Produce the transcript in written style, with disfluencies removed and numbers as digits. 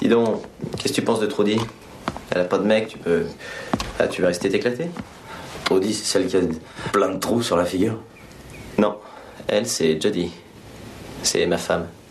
Dis donc, qu'est-ce que tu penses de Trudy? Elle a pas de mec, tu peux... Ah, tu vas rester t'éclater? Trudy, c'est celle qui a plein de trous sur la figure? Non, elle, c'est Jodie. C'est ma femme.